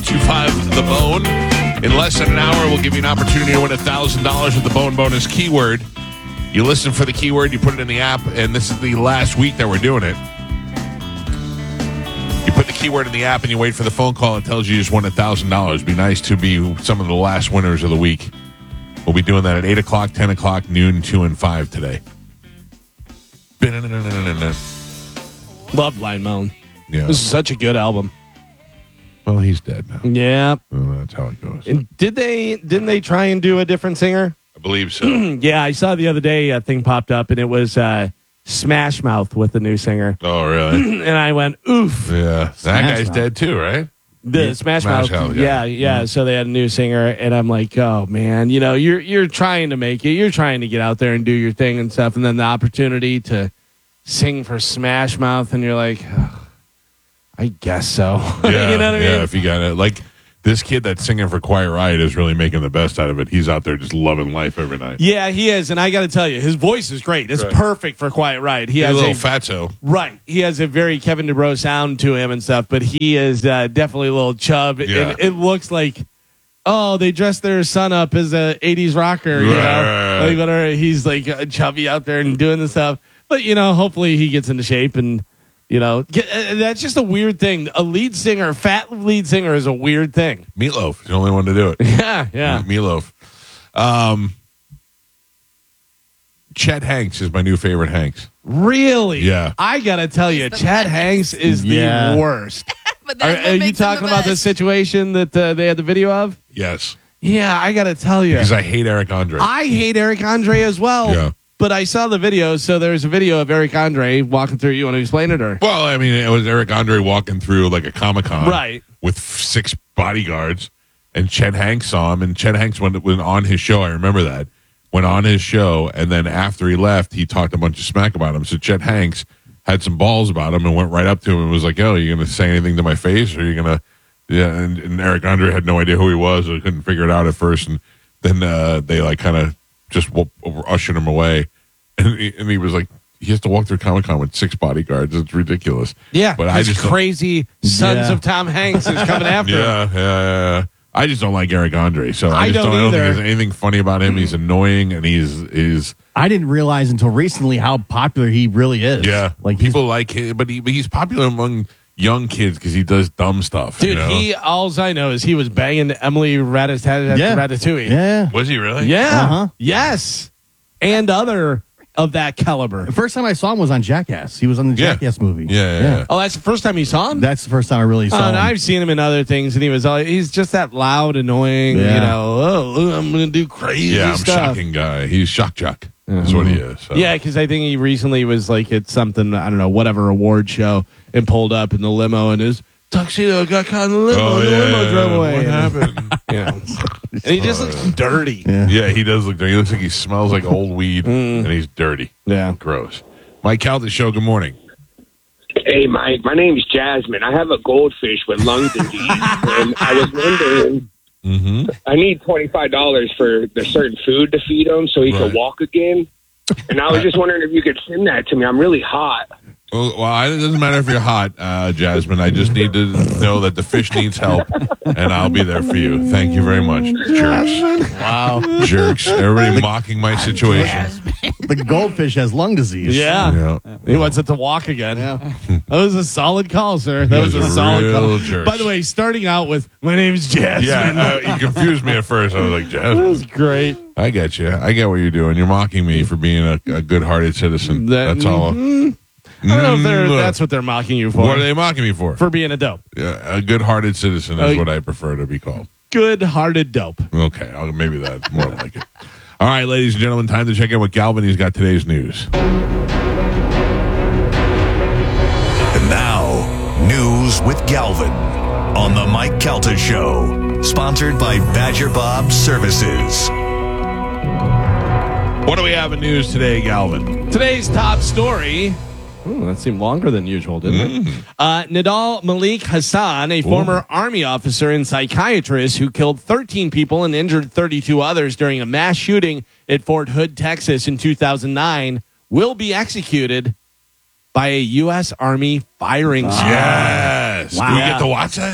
855 The Bone. In less than an hour, we'll give you an opportunity to win $1,000 with the Bone Bonus keyword. You listen for the keyword, you put it in the app, and this is the last week that we're doing it. You put the keyword in the app and you wait for the phone call. It tells you just won $1,000. Be nice to be some of the last winners of the week. We'll be doing that at 8 o'clock, 10 o'clock, noon, 2, and 5 today. Love Blind Melon. Yeah. This is such a good album. Well, he's dead now. Yeah. Well, that's how it goes. And didn't they try and do a different singer? I believe so. Yeah, I saw the other day a thing popped up, and it was Smash Mouth with the new singer. Oh, really? And I went, oof. Yeah. That guy's dead too, right? The Smash Mouth. Yeah. Mm-hmm. So they had a new singer, and I'm like, oh, man, you know, you're trying to make it. You're trying to get out there and do your thing and stuff, and then the opportunity to sing for Smash Mouth, and you're like, oh, I guess so. Yeah, you know what I mean? Yeah, if you got it. Like, this kid that's singing for Quiet Riot is really making the best out of it. He's out there just loving life every night. Yeah, he is, and I got to tell you, his voice is great. It's perfect for Quiet Riot. He He's has a little fatso. Right. He has a very Kevin DuBrow sound to him and stuff, but he is definitely a little chub. Yeah. And it looks like, oh, they dressed their son up as a 80s rocker. You know? Right. Like, whatever. He's like chubby out there and doing the stuff. But, you know, hopefully he gets into shape and, you know, that's just a weird thing. A fat lead singer is a weird thing. Meatloaf is the only one to do it. Yeah. Meatloaf. Chet Hanks is my new favorite Hanks. Really? Yeah. I got to tell you, Chad Hanks is the worst. But that's Are what you makes him talking the about the best. situation that they had the video of? Yes. Yeah, I got to tell you. Because I hate Eric Andre. I hate Eric Andre as well. Yeah. But I saw the video, so there's a video of Eric Andre walking through. You want to explain it, or? Well, I mean, it was Eric Andre walking through like a Comic-Con. Right. With 6 bodyguards. And Chet Hanks saw him. And Chet Hanks went on his show. I remember that. Went on his show. And then after he left, he talked a bunch of smack about him. So Chet Hanks had some balls about him and went right up to him and was like, "Oh, you going to say anything to my face? Or are you going to..." Yeah. And Eric Andre had no idea who he was. Or couldn't figure it out at first. And then they like kind of just ushered him away. And he was like, he has to walk through Comic-Con with 6 bodyguards. It's ridiculous. Yeah, but I just crazy Sons of Tom Hanks is coming after him. Yeah. I just don't like Eric Andre, so I don't think either. there's anything funny about him. He's annoying, and he's I didn't realize until recently how popular he really is. yeah. Like people like him, but he's popular among young kids because he does dumb stuff. Dude, you know? alls I know is he was banging Emily Ratatouille. Yeah. Was he really? Yeah. Uh-huh. Yes. And other of that caliber. The first time I saw him was on Jackass. He was on the Jackass movie. Yeah. Oh, that's the first time you saw him? That's the first time I really saw And him. I've seen him in other things, and he's just that loud, annoying, Yeah. you know, oh, I'm going to do crazy Yeah, I'm stuff. shocking guy. He's shock jock. That's what he is. So. Yeah, because I think he recently was like at something, I don't know, whatever award show, and pulled up in the limo, and his tuxedo got caught in the limo, and the limo drove away. What happened? Yeah. And he just looks dirty. Yeah, he does look dirty. He looks like he smells like old weed, and he's dirty. Yeah. Gross. Mike Calta Show, good morning. Hey, Mike. My name's Jasmine. I have a goldfish with lung disease, and I was wondering, I need $25 for the certain food to feed him so he can walk again. And I was just wondering if you could send that to me. I'm really hot. Well, it doesn't matter if you're hot, Jasmine. I just need to know that the fish needs help, and I'll be there for you. Thank you very much, jerks. wow. Jerks. Everybody mocking my situation. The goldfish has lung disease. Yeah. Yeah. He wants it to walk again. Yeah. That was a solid call, sir. That was guys a are solid real call. jerks. By the way, starting out with, my name's Jasmine. Yeah, you confused me at first. I was like, That Jasmine. was great. I get you. I get what you're doing. You're mocking me for being a good-hearted citizen. That's all. I don't know if that's what they're mocking you for. What are they mocking me for? For being a dope. Yeah, a good-hearted citizen is what I prefer to be called. Good-hearted dope. Okay, maybe that's more like it. All right, ladies and gentlemen, time to check in with Galvin. He's got today's news. And now, news with Galvin on the Mike Calta Show, sponsored by Badger Bob Services. What do we have in news today, Galvin? Today's top story. Ooh, that seemed longer than usual, didn't it? Nidal Malik Hassan, a former Army officer and psychiatrist who killed 13 people and injured 32 others during a mass shooting at Fort Hood, Texas in 2009, will be executed by a U.S. Army firing squad. Yes. Wow. Do we get to watch that?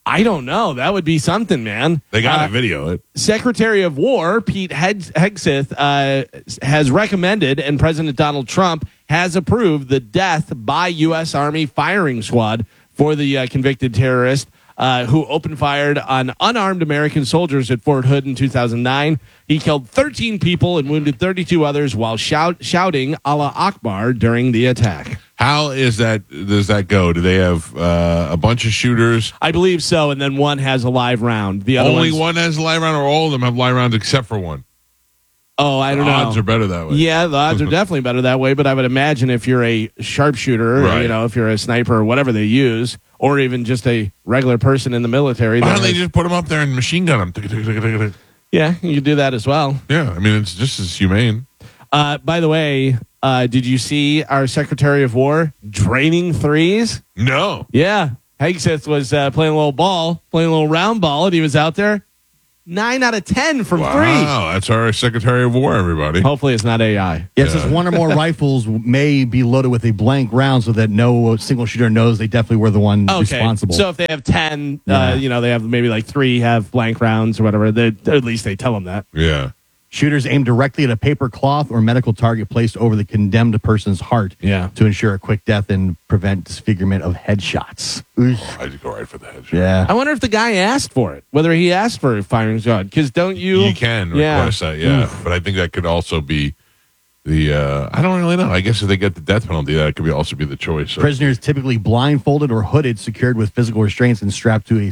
I don't know. That would be something, man. They got to video it. Secretary of War Pete Hegseth has recommended, and President Donald Trump has approved the death by U.S. Army firing squad for the convicted terrorist who opened fired on unarmed American soldiers at Fort Hood in 2009. He killed 13 people and wounded 32 others while shouting Allah Akbar during the attack. How does that go? Do they have a bunch of shooters? I believe so, and then one has a live round. The other Only one has a live round, or all of them have live rounds except for one? Oh, I don't know. Odds are better that way. Yeah, the odds are definitely better that way, but I would imagine if you're a sharpshooter, Right. if you're a sniper or whatever they use, or even just a regular person in the military. Why don't they just put them up there and machine gun them? Yeah, you could do that as well. Yeah, I mean, it's just as humane. By the way, did you see our Secretary of War draining threes? No. Yeah. Hegseth was playing a little round ball, and he was out there 9 out of 10 from three. Wow, that's our Secretary of War, everybody. Hopefully it's not AI. Yeah, it says one or more rifles may be loaded with a blank round so that no single shooter knows they definitely were the one responsible. So if they have 10, they have maybe like 3 have blank rounds or whatever, at least they tell them that. Yeah. Shooters aim directly at a paper cloth or medical target placed over the condemned person's heart to ensure a quick death and prevent disfigurement of headshots. I just go right for the headshot. Yeah. I wonder if the guy asked for it, whether he asked for a firing squad, because don't you? You can request that, yeah. But I think that could also be the, I don't really know. I guess if they get the death penalty, that could also be the choice. So. Prisoners typically blindfolded or hooded, secured with physical restraints and strapped to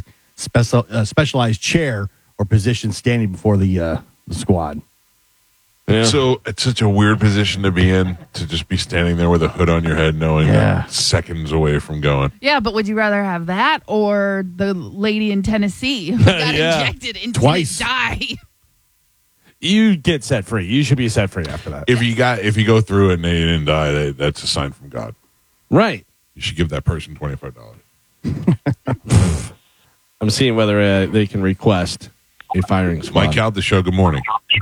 a specialized chair or position standing before the squad. Yeah. So it's such a weird position to be in, to just be standing there with a hood on your head knowing that seconds away from going. Yeah, but would you rather have that or the lady in Tennessee who got injected and Twice. didn't die? You get set free. You should be set free after that. If you go through it and they didn't die, that's a sign from God. Right. You should give that person $25. I'm seeing whether they can request a firing squad. Mike out the show. Good morning.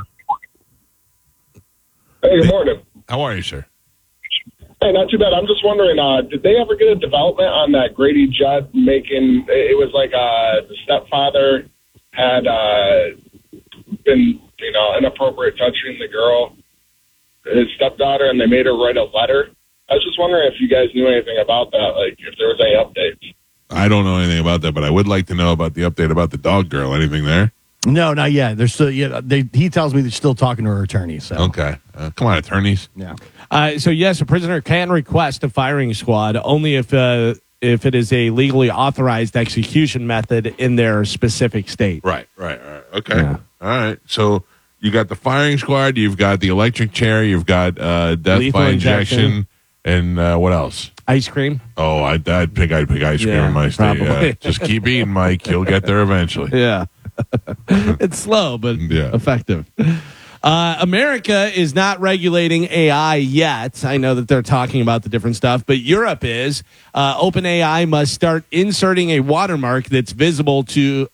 Hey, good morning. How are you, sir? Hey, not too bad. I'm just wondering, did they ever get a development on that Grady Judd making? It was like the stepfather had been, inappropriate touching the girl, his stepdaughter, and they made her write a letter. I was just wondering if you guys knew anything about that, like if there was any updates. I don't know anything about that, but I would like to know about the update about the dog girl. Anything there? No, not yet. They're still. Yeah, he tells me they're still talking to her attorney. So Okay. Come on, attorneys. yeah. So yes, a prisoner can request a firing squad only if it is a legally authorized execution method in their specific state. Right. Okay. Yeah. All right. So you got the firing squad. You've got the electric chair. You've got death Lethal by injection. injection. And what else? Ice cream. Oh, I'd pick ice cream Yeah, in my state. probably. Yeah. Just keep eating, Mike. You'll get there eventually. Yeah. It's slow, but effective. America is not regulating AI yet. I know that they're talking about the different stuff, but Europe is. OpenAI must start inserting a watermark that's invisible to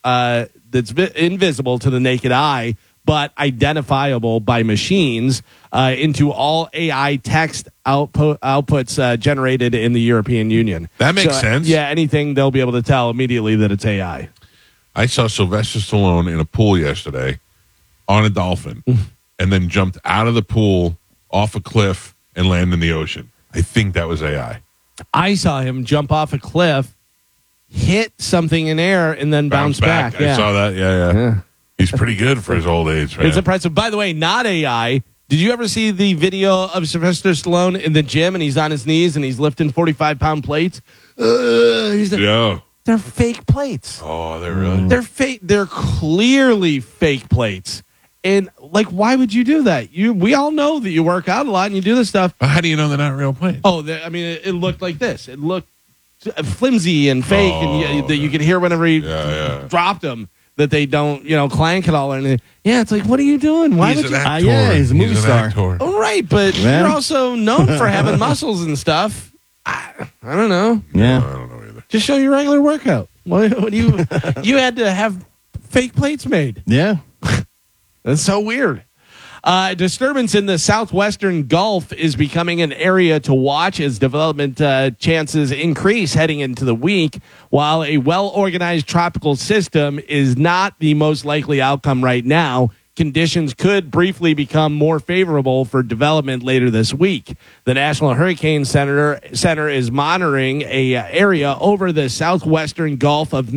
the naked eye, but identifiable by machines into all AI text outputs generated in the European Union. That makes sense. Yeah, anything they'll be able to tell immediately that it's AI. I saw Sylvester Stallone in a pool yesterday on a dolphin and then jumped out of the pool off a cliff and land in the ocean. I think that was AI. I saw him jump off a cliff, hit something in air, and then bounce back. I saw that. Yeah. He's pretty good for his old age, man. It's impressive. By the way, not AI. Did you ever see the video of Sylvester Stallone in the gym and he's on his knees and he's lifting 45-pound plates? Yeah. They're fake plates. Oh, they're really? They're fake. They're clearly fake plates. And why would you do that? We all know that you work out a lot and you do this stuff. How do you know they're not real plates? Oh, it looked like this. It looked flimsy and fake, and you could hear whenever he dropped them that they don't, clank at all or anything. Yeah, it's like, what are you doing? Why would you? Yeah, he's a movie star. Oh, right, but you're also known for having muscles and stuff. I don't know. Yeah. I don't know either. Just show your regular workout. What do you had to have fake plates made? Yeah. That's so weird. Disturbance in the southwestern Gulf is becoming an area to watch as development chances increase heading into the week. While a well-organized tropical system is not the most likely outcome right now, conditions could briefly become more favorable for development later this week. The National Hurricane Center is monitoring a area over the southwestern Gulf of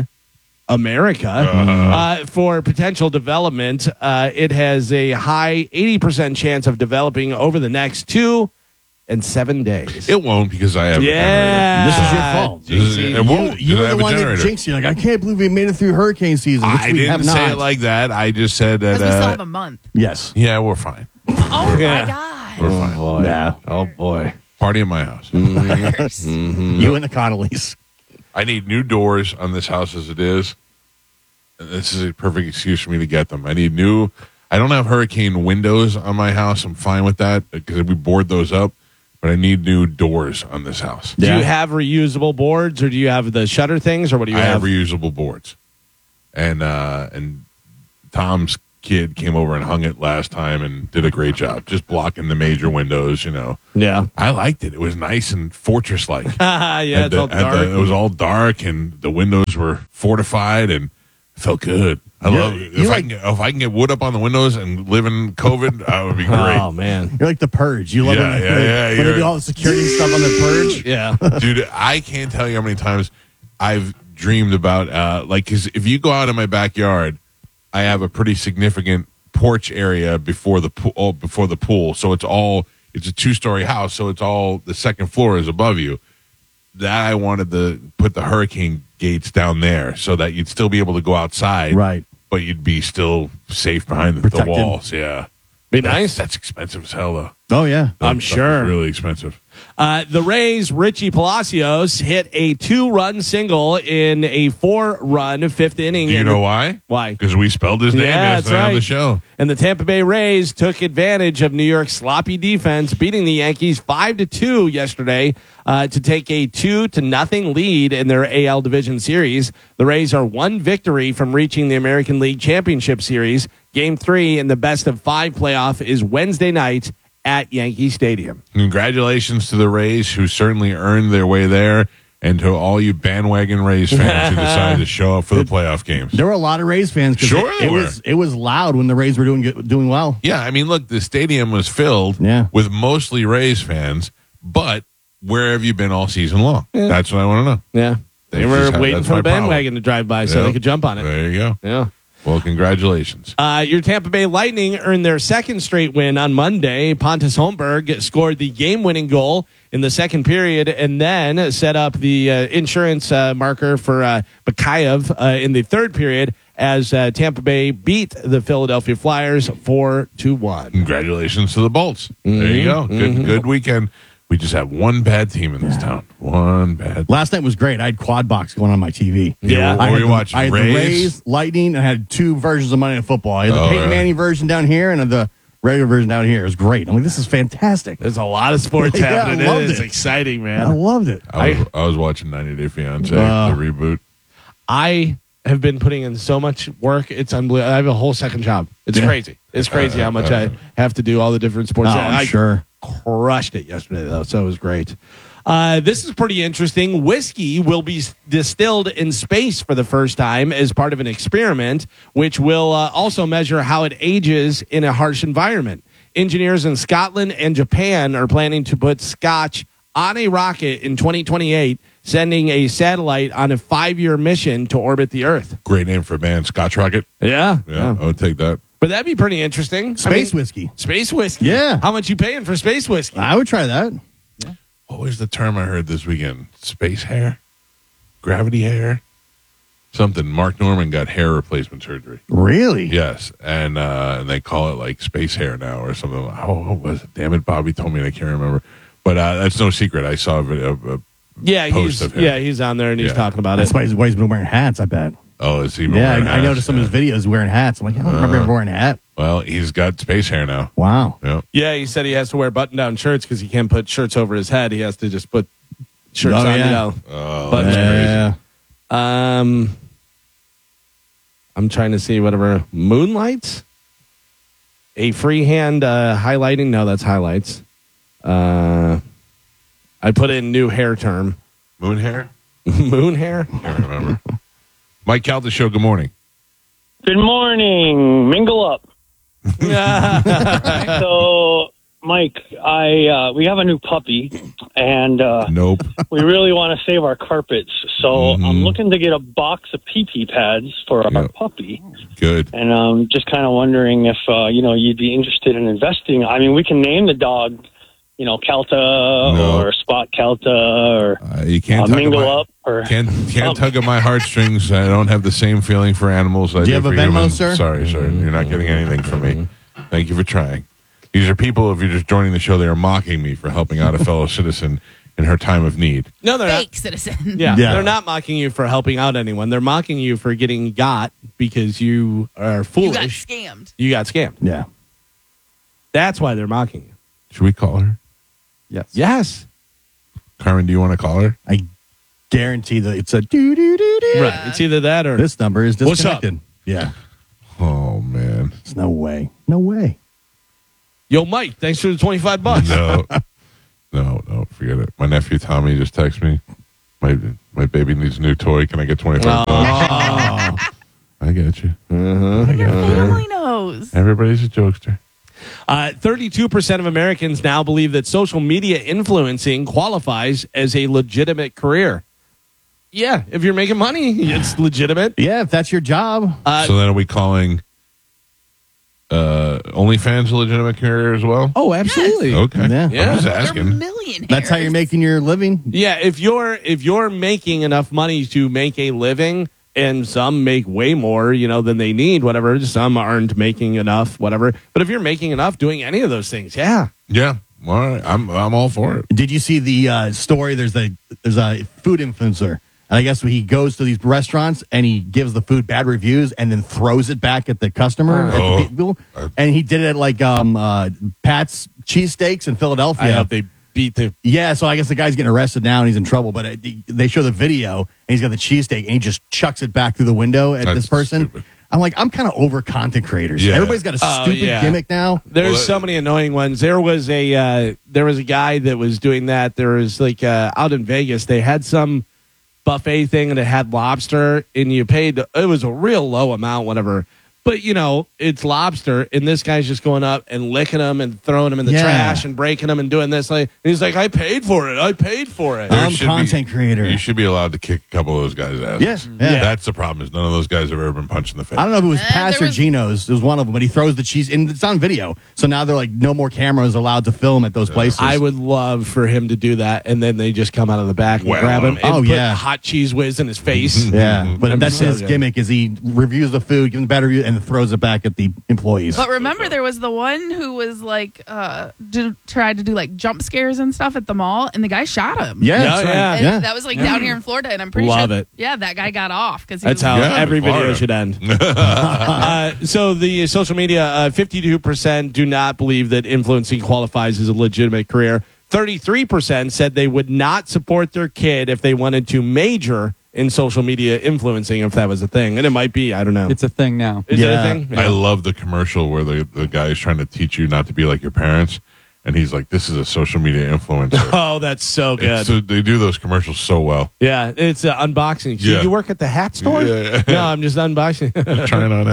America for potential development. It has a high 80% chance of developing over the next 2 and 7 days. It won't because I have a generator. This is your fault. It won't. You because I were have the a one that generator. jinxed you. Like, I can't believe we made it through hurricane season. Which I we have didn't say not. it like that. I just said that. Because we still have a month. Yes. Yeah, we're fine. Oh Yeah. my God. We're fine. Boy. Yeah. Oh, boy. Party in my house. You and the Connollys. I need new doors on this house as it is. And this is a perfect excuse for me to get them. I need new. I don't have hurricane windows on my house. I'm fine with that because we board those up. But I need new doors on this house. Do you have reusable boards, or do you have the shutter things, or what do you I have have? reusable boards. And Tom's kid came over and hung it last time and did a great job, just blocking the major windows. Yeah. I liked it. It was nice and fortress-like. Yeah, it's all dark. It was all dark, and the windows were fortified, and it felt good. I love it. If I can get wood up on the windows and live in COVID, that would be great. Oh, man. You're like the Purge. You love Yeah, when yeah, when they do all the security stuff on the Purge. Yeah. Dude, I can't tell you how many times I've dreamed about, because if you go out in my backyard, I have a pretty significant porch area before the pool. So it's a 2-story house. So it's all, the second floor is above you. That I wanted to put the hurricane gates down there so that you'd still be able to go outside. Right. But you'd be still safe behind the Protected. walls. Yeah. Be nice. That's expensive as hell, though. Oh, yeah. I'm That stuff sure. is really expensive. The Rays' Richie Palacios hit a 2-run single in a 4-run 5th inning. Do you know why? Why? Because we spelled his name Yeah, that's yesterday on right. the show. And the Tampa Bay Rays took advantage of New York's sloppy defense, beating the Yankees 5-2 yesterday to take a 2-0 lead in their AL Division Series. The Rays are 1 victory from reaching the American League Championship Series. Game 3 in the best-of-5 playoff is Wednesday night at Yankee Stadium. Congratulations to the Rays, who certainly earned their way there, and to all you bandwagon Rays fans who decided to show up for the playoff games. There were a lot of Rays fans. 'Cause Sure it there was it was loud when the Rays were doing well. Yeah, I mean, look, the stadium was filled with mostly Rays fans, but where have you been all season long? Yeah. That's what I want to know. Yeah. They were waiting that's for my the bandwagon to drive by so Yep. they could jump on it. There you go. Yeah. Well, congratulations. Your Tampa Bay Lightning earned their 2nd straight win on Monday. Pontus Holmberg scored the game-winning goal in the second period and then set up the insurance marker for Bakayev in the third period as Tampa Bay beat the Philadelphia Flyers 4-1. Congratulations to the Bolts. There you go. Good weekend. We just have one bad team in this town. One bad. Last night was great. I had Quad Box going on my TV. Yeah. What were you watching? I had Rays? the Rays, Lightning, and I had 2 versions of Monday Night Football. I had the Peyton really? Manning version down here and the regular version down here. It was great. I'm like, this is fantastic. There's a lot of sports Yeah, I happening. loved It's it. exciting, I man. loved it. I was watching 90 Day Fiance, the reboot. I have been putting in so much work. It's unbelievable. I have a whole second job. It's crazy. It's crazy how much I have to do all the different sports. Oh, I'm I sure. crushed it yesterday, though, so it was great. This is pretty interesting. Whiskey will be distilled in space for the first time as part of an experiment, which will also measure how it ages in a harsh environment. Engineers in Scotland and Japan are planning to put Scotch on a rocket in 2028, sending a satellite on a 5-year mission to orbit the Earth. Great name for a band, Scotch Rocket. Yeah. Yeah, I would take that. But that'd be pretty interesting. Space whiskey. Space whiskey. Yeah. How much you paying for space whiskey? I would try that. What was the term I heard this weekend? Space hair? Gravity hair? Something. Mark Norman got hair replacement surgery. Really? Yes, and they call it like space hair now or something. What was it? Damn it, Bobby told me and I can't remember. But that's no secret. I saw a video. Yeah, post of him. he's on there and he's Yeah. talking about That's it. why he's been wearing hats, I bet. Oh, is he? Yeah, wearing I noticed hats? some of his videos wearing hats. I'm like, I don't remember him wearing a hat. Well, he's got space hair now. Wow. Yeah. Yeah, he said he has to wear button-down shirts because he can't put shirts over his head. He has to just put shirts Oh, on. yeah. Buttons. Yeah. I'm trying to see whatever Moonlight. A freehand highlighting. No, that's highlights. I put in new hair term. Moon hair? Moon hair? Can't remember. Mike Calta Show, good morning. Good morning. Mingle up. So, Mike, we have a new puppy, and Nope. we really want to save our carpets. So I'm looking to get a box of pee-pee pads for our Yep. puppy. Good. And I'm just kind of wondering if, you'd be interested in investing. I mean, we can name the dog, Calta or Spot Calta or You can't tug Mingle at my, Up. Or Can't tug at my heartstrings. I don't have the same feeling for animals. I Do you have a for Venmo, humans. sir? Sorry, sir. You're not getting anything from me. Thank you for trying. These are people, if you're just joining the show, they are mocking me for helping out a fellow citizen in her time of need. No, they're Fake not. citizen. Yeah, Yeah. they're not mocking you for helping out anyone. They're mocking you for getting got because you are You foolish. got scammed. You got scammed. Yeah. That's why they're mocking you. Should we call her? Yes. Yes. Carmen, do you want to call her? I guarantee that it's a do-do-do-do. Right. It's either that or This number is What's up? disconnected. Yeah. Oh, man. There's no way. No way. Yo, Mike, thanks for the $25. No, forget it. My nephew Tommy just texted me. My baby needs a new toy. Can I get $25? Oh. I get you. Your family knows. Everybody's a jokester. 32% of Americans now believe that social media influencing qualifies as a legitimate career. Yeah, if you're making money, it's legitimate. Yeah, if that's your job. So then are we calling OnlyFans a legitimate career as well? Oh, absolutely. Okay. Yeah. Yeah. I'm just They're asking. millionaires. That's how you're making your living. Yeah, if you're making enough money to make a living, and some make way more, than they need, whatever. Some aren't making enough, whatever. But if you're making enough doing any of those things, yeah. Yeah. All right. I'm all for it. Did you see the story? There's a food influencer. And I guess when he goes to these restaurants and he gives the food bad reviews and then throws it back at the customer, at the people. And he did it at like Pat's Cheesesteaks in Philadelphia. I hope they beat the. Yeah, so I guess the guy's getting arrested now and he's in trouble. But they show the video and he's got the cheesesteak and he just chucks it back through the window at That's this person. stupid. I'm like, I'm kind of over content creators. Yeah. Everybody's got a stupid yeah. gimmick now. There's Well, so many annoying ones. There was a guy that was doing that. There was like out in Vegas, they had some buffet thing and it had lobster and you paid. It was a real low amount, whatever. But, it's lobster, and this guy's just going up and licking them and throwing them in the Yeah. trash and breaking them and doing this. And he's like, I paid for it. There I'm should content creator. You should be allowed to kick a couple of those guys' asses. Yes. Yeah. That's the problem. Is none of those guys have ever been punched in the face. I don't know if it was Pat's there or was- Gino's. It was one of them, but he throws the cheese, and it's on video. So now they're like, no more cameras allowed to film at those places. I would love for him to do that, and then they just come out of the back and Well, grab him and oh, put yeah. hot cheese whiz in his face. Yeah, but I'm that's so his good. gimmick. Is he reviews the food, gives them a bad review, and throws it back at the employees. But remember, there was the one who was like, tried to do like jump scares and stuff at the mall, and the guy shot him. Yeah, Yeah, that's right. yeah. And that was like down here in Florida, and I'm pretty Love sure. it. Yeah, that guy got off because That's how Yeah, every video Florida. should end. So the social media, 52% do not believe that influencing qualifies as a legitimate career. 33% said they would not support their kid if they wanted to major in social media influencing, if that was a thing. And it might be, I don't know. It's a thing now. Is it a Yeah. thing? I love the commercial where the guy is trying to teach you not to be like your parents, and he's like, "This is a social media influencer." Oh, that's so good. So they do those commercials so well. Yeah, it's unboxing. So Yeah. you work at the hat store? Yeah. No, I'm just unboxing. Trying on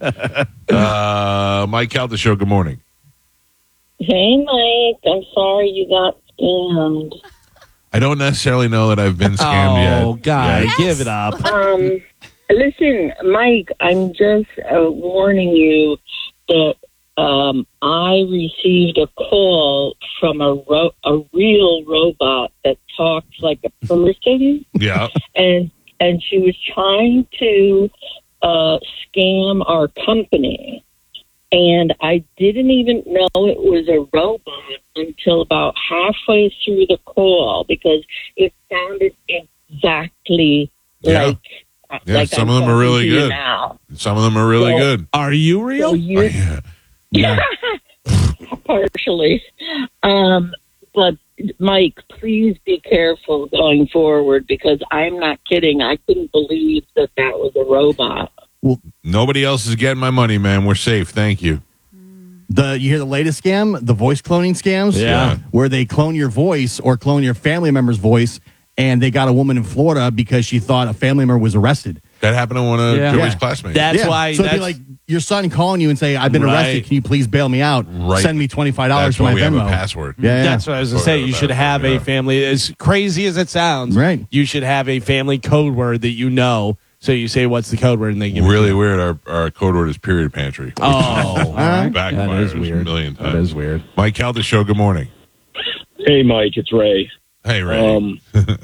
that. Mike Calta Show. Good morning. Hey, Mike. I'm sorry you got scammed. I don't necessarily know that I've been scammed yet. Oh, guy, Yeah. give it up. Listen, Mike, I'm just warning you that I received a call from a real robot that talks like a person, Yeah. and she was trying to scam our company. And I didn't even know it was a robot until about halfway through the call because it sounded exactly Yeah. like Yeah, like some I'm of them are talking really to you good. now. Some of them are really Well, good. Are you real? So you're Yeah. partially. But Mike, please be careful going forward because I'm not kidding. I couldn't believe that was a robot. Nobody else is getting my money, man. We're safe. Thank you. You hear the latest scam, the voice cloning scams? Yeah. Where they clone your voice or clone your family member's voice, and they got a woman in Florida because she thought a family member was arrested. That happened to one of Yeah. Joey's Yeah. classmates. That's why. So it'd be like your son calling you and say, "I've been arrested. Right. Can you please bail me out? Right. Send me $25 That's for why my we have Venmo." a password. Yeah. That's what I was going to say. You should have a family, as crazy as it sounds, Right. you should have a family code word that you know. So you say, what's the code word? And they give Really it to you. weird. Our code word is period pantry. Oh, all right. That Backfires is weird. a million times. That is weird. Mike Calda Show, good morning. Hey, Mike, it's Ray. Hey, Ray.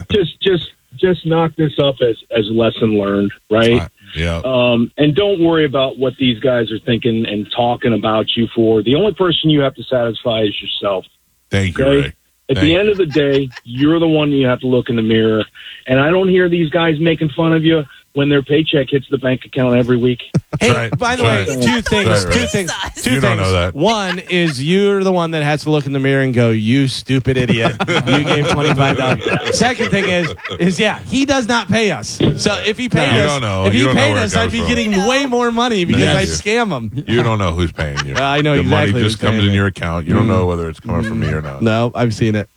Just knock this up as lesson learned, right? Yeah. And don't worry about what these guys are thinking and talking about you for. The only person you have to satisfy is yourself. Thank you, Okay? Ray. At the end of the day, you're the one you have to look in the mirror. And I don't hear these guys making fun of you when their paycheck hits the bank account every week. Hey, right. by the That's way, right. two things. That's right. Two things. Jesus. Two You things. don't know that. One is you're the one that has to look in the mirror and go, "You stupid idiot! You gave $25." Second thing is yeah, he does not pay us. So if he paid You us, don't know. if You he don't know paid where it us, I'd comes be from. getting way more money because Yeah, I you- scam him. You don't know who's paying you. I know the exactly money who's just comes paying in me. your account. You don't know whether it's coming from me or not. No, I've seen it.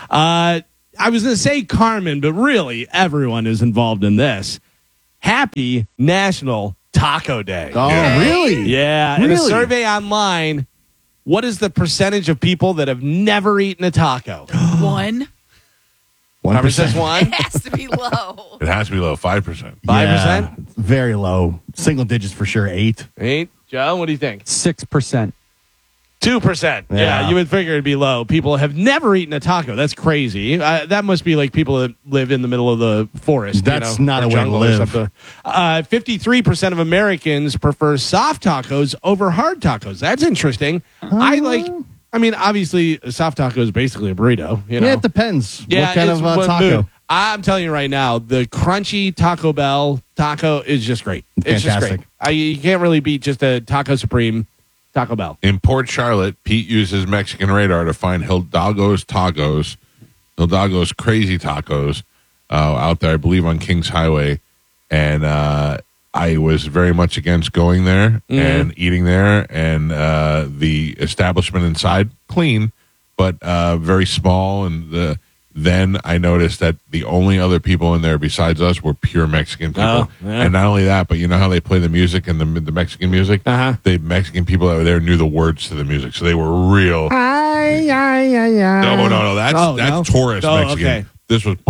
I was going to say Carmen, but really everyone is involved in this. Happy National Taco Day. Oh, Yeah. really? Yeah, in a Really? survey online, what is the percentage of people that have never eaten a taco? One. Carmen says 1. It has to be low. It has to be low, 5%. 5%? Yeah, very low. Single digits for sure. 8. 8? Joe, what do you think? 6%. 2%. Yeah, Yeah. you would figure it'd be low. People have never eaten a taco. That's crazy. That must be like people that live in the middle of the forest. That's you know, not or a way to jungle or live. something. 53% of Americans prefer soft tacos over hard tacos. That's interesting. I mean, obviously, a soft taco is basically a burrito. You know? Yeah, it depends. Yeah, what kind it's of what taco? mood. I'm telling you right now, the crunchy Taco Bell taco is just great. It's just Fantastic. great. You can't really beat just a Taco Supreme Taco Bell. In Port Charlotte, Pete uses Mexican radar to find Hidalgo's Crazy Tacos out there, I believe, on Kings Highway. And I was very much against going there and eating there. And the establishment inside, clean, but very small. And then I noticed that the only other people in there besides us were pure Mexican people. Oh, yeah. And not only that, but you know how they play the music and the Mexican music? Uh-huh. The Mexican people that were there knew the words to the music, so they were real. No. That's Oh, no? tourist Oh, Mexican. okay. This was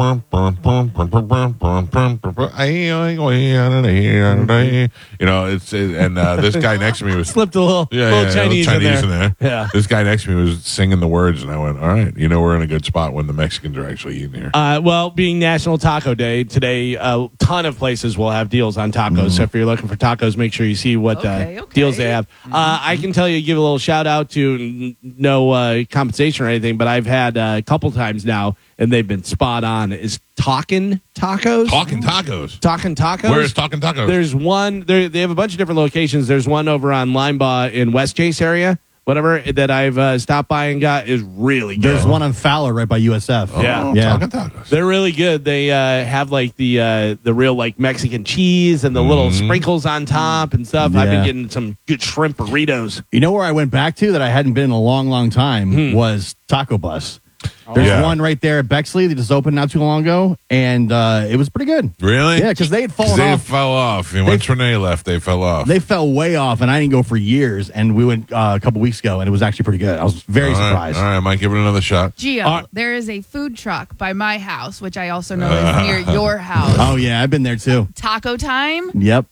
this guy next to me was Slipped a little, Chinese in there. Yeah. This guy next to me was singing the words, and I went, "All right, we're in a good spot when the Mexicans are actually eating here." Well, being National Taco Day today, a ton of places will have deals on tacos. So if you're looking for tacos, make sure you see what Okay. deals they have. I can tell you, give a little shout out to no compensation or anything, but I've had a couple times now, and they've been spot on. Is Talkin' Tacos? Talking tacos. Talkin' Tacos. Where's Talking Tacos? There's one. They have a bunch of different locations. There's one over on Linebaugh in West Chase area. Whatever that I've stopped by and got is really good. There's one on Fowler right by USF. Yeah. Yeah. Talking tacos. They're really good. They have like the real like Mexican cheese and the little sprinkles on top and stuff. I've been Yeah. getting some good shrimp burritos. You know where I went back to that I hadn't been in a long, long time was Taco Bus. There's Yeah. one right there at Bexley that just opened not too long ago, and it was pretty good. Really? Yeah, because they had fallen They off. fell off. And once Renee left, they fell off. They fell way off, and I didn't go for years. And we went a couple weeks ago, and it was actually pretty good. I was very All right, surprised. All right, I might give it another shot. Gio, there is a food truck by my house, which I also know is near your house. Oh yeah, I've been there too. Taco Time. Yep.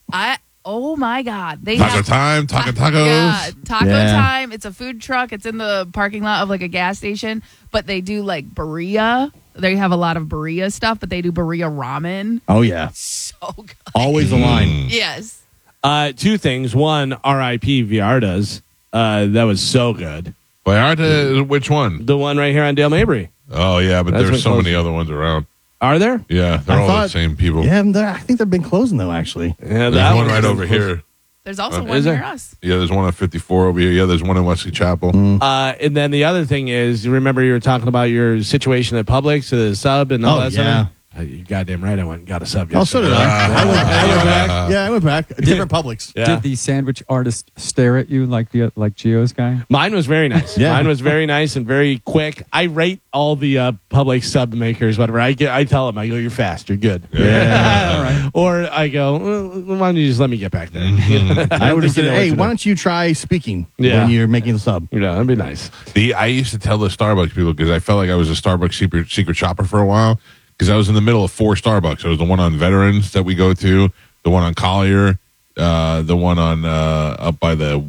Oh my God. They Taco have time, tacos. Yeah, Taco Yeah. Time. It's a food truck. It's in the parking lot of like a gas station, but they do like birria. They have a lot of birria stuff, but they do birria ramen. Oh yeah, So good. always a line. Yes. Two things. One, R.I.P. Viarda's. That was so good. Vallarta, which one? The one right here on Dale Mabry. Oh, yeah, but That's there's been so many close. other ones around. Are there? Yeah, they're I all the thought- same people. Yeah, I think they've been closing though. Actually, Yeah, There's one right over here. There's also Is one there? near us. Yeah, there's one at 54 over here. Yeah, there's one in Wesley Chapel. And then the other thing is, you remember you were talking about your situation at Publix, the sub, and all Oh, that stuff. yeah. You're goddamn right. I went and got a sub. Oh, so did I. I went back. Yeah, I went back. Different Publix. Yeah. Did the sandwich artist stare at you like Gio's guy? Mine was very nice. Yeah. Mine was very nice and very quick. I rate all the Publix sub makers, whatever. I tell them, I go, you're fast, you're good. Yeah. All right. Or I go, well, why don't you just let me get back there? I would have said, know what hey, to why do. don't you try speaking Yeah. when you're making the sub? You know, that'd be nice. I used to tell the Starbucks people because I felt like I was a Starbucks secret shopper for a while because I was in the middle of 4 Starbucks. There was the one on Veterans that we go to, the one on Collier, the one on up by the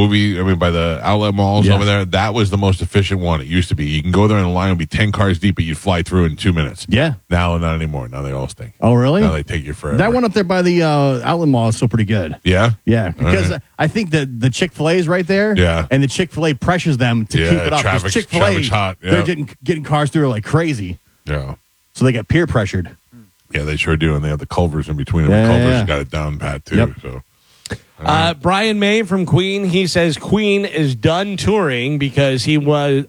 by the outlet malls Yes. over there. That was the most efficient one. It used to be. You can go there and the line would be 10 cars deep, but you'd fly through in 2 minutes. Yeah. Now, not anymore. Now they all stink. Oh, really? Now they take you forever. That one up there by the outlet mall is still pretty good. Yeah? Yeah, because right. I think the Chick-fil-A is right there. Yeah. And the Chick-fil-A pressures them to Yeah, keep it up. 'Cause traffic's Chick-fil-A, hot, yeah. they're getting cars through like crazy. Yeah. So they get peer pressured. Yeah, they sure do. And they have the Culvers in between them. Yeah, The Culvers yeah. got it down pat, too. Yep. So. Brian May from Queen, he says Queen is done touring because he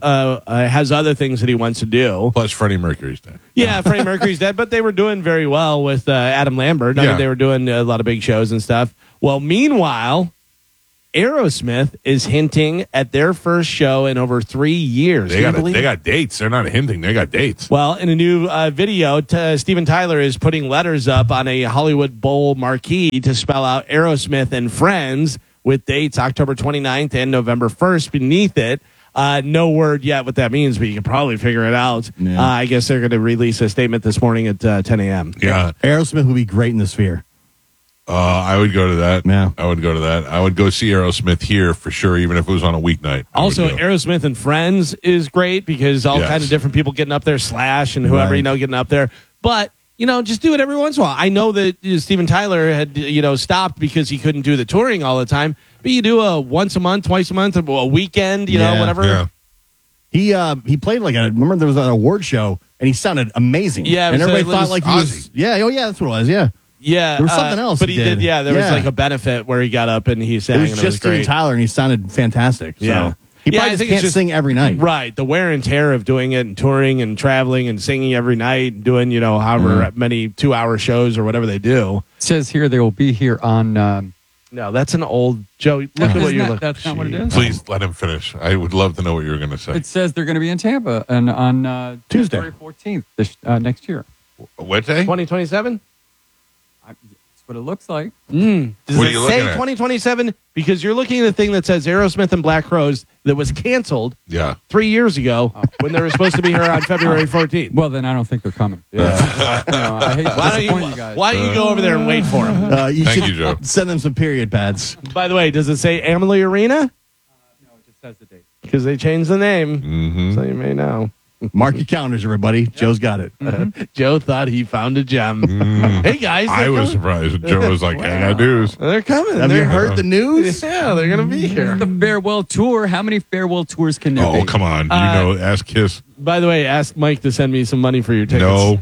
has other things that he wants to do. Plus, Freddie Mercury's dead. Yeah, Freddie Mercury's dead, but they were doing very well with Adam Lambert. I Yeah. mean, they were doing a lot of big shows and stuff. Well, meanwhile, Aerosmith is hinting at their first show in over 3 years. They Can you believe it? got dates. They're not hinting. They got dates. Well, in a new video, Steven Tyler is putting letters up on a Hollywood Bowl marquee to spell out Aerosmith and Friends with dates October 29th and November 1st beneath it. No word yet what that means, but you can probably figure it out. Yeah. I guess they're going to release a statement this morning at 10 a.m. Yeah. Aerosmith would be great in the Sphere. I would go to that. Yeah. I would go to that. I would go see Aerosmith here for sure, even if it was on a weeknight. I Also, would go. Aerosmith and Friends is great because all Yes. kinds of different people getting up there, Slash and whoever, Right. getting up there. But, just do it every once in a while. I know that Steven Tyler had, stopped because he couldn't do the touring all the time. But you do a once a month, twice a month, a weekend, Yeah. whatever. Yeah. He played remember there was an award show and he sounded amazing. Yeah, it and was, everybody it thought was he was. Yeah, oh yeah, that's what it was. Yeah, Yeah. There was something else But he he did. did. Yeah, there was Yeah. like a benefit where he got up and he sang. it was and just Steven great. Tyler and he sounded fantastic. So. Yeah. He Yeah, I probably just think it's can't just- sing every night. Right. The wear and tear of doing it and touring and traveling and singing every night and doing, however many 2-hour shows or whatever they do. It says here they will be here on. No, that's an old Joe. Look at what you're looking. That's not what it is. Please let him finish. I would love to know what you were going to say. It says they're going to be in Tampa and on Tuesday. January 14th next year. What day? 2027? That's what it looks like. Does What are it you say looking at? 2027? Because you're looking at a thing that says Aerosmith and Black Crowes that was canceled Yeah. 3 years ago when they were supposed to be here on February 14th. Well, then I don't think they're coming. I hate to Why disappoint don't you guys. why don't you go over there and wait for them? You Thank should you, Joe. send them some period pads. By the way, does it say Amalie Arena? No, it just says the date. Because they changed the name, Mm-hmm. so you may know. Mark your calendars, everybody. Joe's got it. Joe thought he found a gem. Hey guys, I they're was coming. surprised. Joe was like, I got news. They're coming. Have They're- you heard the news? Yeah, they're gonna be here. The farewell tour. How many farewell tours can there be? Oh, come on. Ask Kiss. By the way, ask Mike to send me some money for your tickets. No.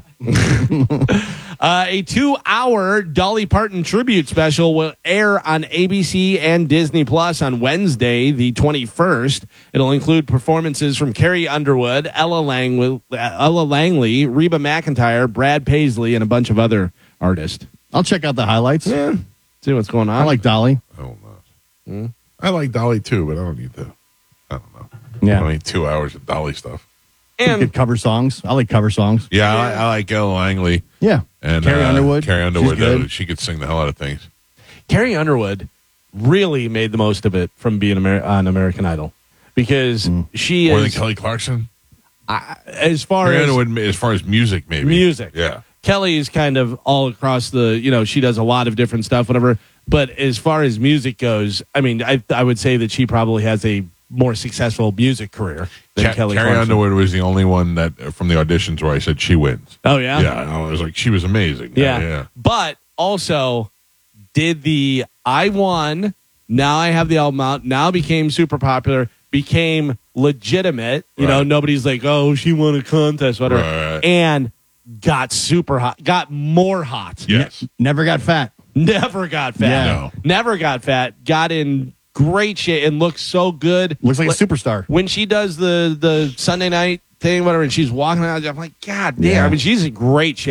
A 2-hour Dolly Parton tribute special will air on ABC and Disney Plus on Wednesday, the 21st. It'll include performances from Carrie Underwood, Ella Langley, Reba McEntire, Brad Paisley, and a bunch of other artists. I'll check out the highlights. Yeah, see what's going on. I like Dolly. I don't know. I like Dolly too, but I don't need to. I don't know. Yeah. I don't need 2 hours of Dolly stuff. Good and cover songs. I like cover songs. Yeah, I like Ella Langley. Yeah. And Carrie Underwood. Carrie She's Underwood, good. she could sing the hell out of things. Carrie Underwood really made the most of it from being on American Idol because she More than is Kelly Clarkson? as far Carrie as Underwood, as far as music, maybe. music. Yeah. Kelly is kind of all across the, she does a lot of different stuff, whatever. But as far as music goes, I mean, I would say that she probably has a more successful music career than Kelly Carrie Clarkson. Underwood was the only one that from the auditions where I said she wins. Oh, yeah? Yeah, I was like, she was amazing. Yeah. But also did the I won, now I have the album out, now became super popular, became legitimate. You know, Right. nobody's like, oh, she won a contest, whatever. Right. And got super hot, got more hot. Yes. Never got fat. Never got fat. Yeah. No. Never got fat. Got in great shape and looks so good. Looks like a superstar. When she does the Sunday night thing, whatever, and she's walking out, I'm like, God damn. Yeah. I mean, she's in great shape.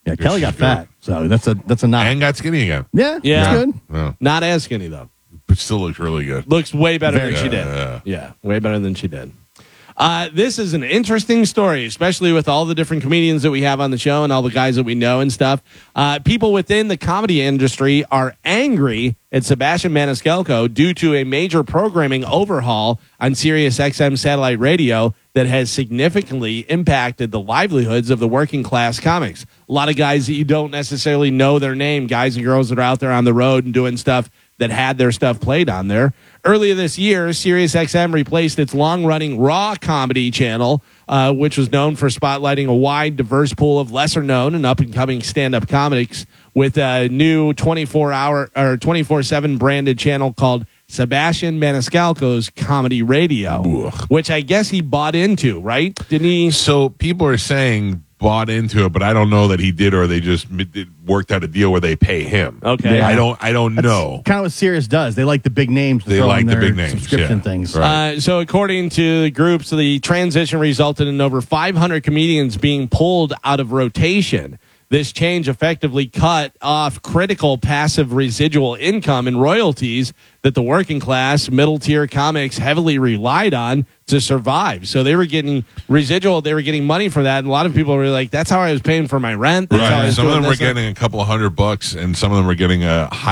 Yeah, Kelly got fat, so that's a knock. And got skinny again. Yeah, Yeah. that's good. Yeah. Not as skinny, though. But still looks really good. Looks way better Very than she good. did. Yeah, way better than she did. This is an interesting story, especially with all the different comedians that we have on the show and all the guys that we know and stuff. People within the comedy industry are angry at Sebastian Maniscalco due to a major programming overhaul on Sirius XM satellite radio that has significantly impacted the livelihoods of the working class comics. A lot of guys that you don't necessarily know their name, guys and girls that are out there on the road and doing stuff that had their stuff played on there. Earlier this year, SiriusXM replaced its long-running Raw comedy channel, which was known for spotlighting a wide, diverse pool of lesser-known and up-and-coming stand-up comics, with a new 24-hour or 24/7 branded channel called Sebastian Maniscalco's Comedy Radio, which I guess he bought into, right? Didn't he? So people are saying bought into it, but I don't know that he did, or they just worked out a deal where they pay him. Okay. I don't know. Kind of what Sirius does. They like the big names. They throw like in the their big names, subscription yeah. things. Right. So according to the groups, the transition resulted in over 500 comedians being pulled out of rotation. This change effectively cut off critical passive residual income and royalties that the working class, middle-tier comics heavily relied on to survive. So they were getting residual. They were getting money for that. And a lot of people were like, that's how I was paying for my rent. That's how I Right. was Some of doing them were this. getting a couple $100, and some of them were getting a high